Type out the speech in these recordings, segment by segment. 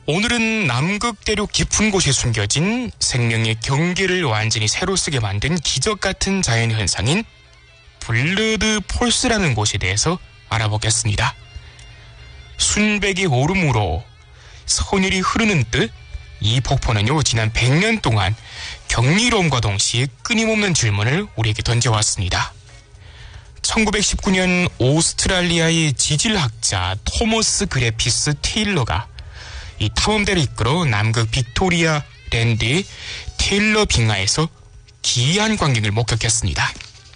오늘은 남극 대륙 깊은 곳에 숨겨진 생명의 경계를 완전히 새로 쓰게 만든 기적 같은 자연현상인 블러드 폴스라는 곳에 대해서 알아보겠습니다. 순백의 오름으로 선율이 흐르는 듯 이 폭포는요, 지난 100년 동안 경이로움과 동시에 끊임없는 질문을 우리에게 던져왔습니다. 1919년 오스트랄리아의 지질학자 토머스 그래피스 테일러가 이 탐험대를 이끌어 남극 빅토리아 랜드의 테일러 빙하에서 기이한 광경을 목격했습니다.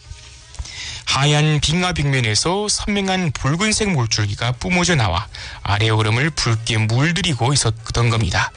하얀 빙하 벽면에서 선명한 붉은색 물줄기가 뿜어져 나와 아래 얼음을 붉게 물들이고 있었던 겁니다.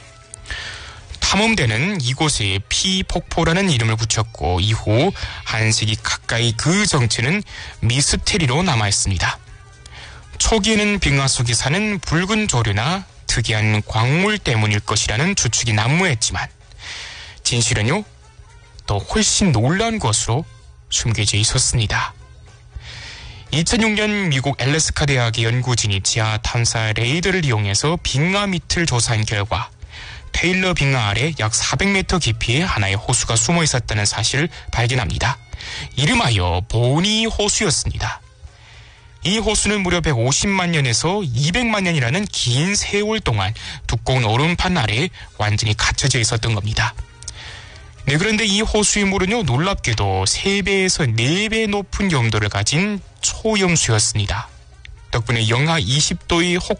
탐험대는 이곳에 피폭포라는 이름을 붙였고 이후 한 세기 가까이 그 정체는 미스테리로 남아있습니다. 초기에는 빙하 속에 사는 붉은 조류나 특이한 광물 때문일 것이라는 추측이 난무했지만 진실은요, 더 훨씬 놀라운 것으로 숨겨져 있었습니다. 2006년 미국 엘래스카 대학의 연구진이 지하 탐사 레이더를 이용해서 빙하 밑을 조사한 결과 테일러 빙하 아래 약 400m 깊이에 하나의 호수가 숨어 있었다는 사실을 발견합니다. 이름하여 보니 호수였습니다. 이 호수는 무려 150만 년에서 200만 년이라는 긴 세월 동안 두꺼운 얼음판 아래에 완전히 갇혀져 있었던 겁니다. 네, 그런데 이 호수의 물은요, 놀랍게도 3배에서 4배 높은 염도를 가진 초염수였습니다. 덕분에 영하 20도의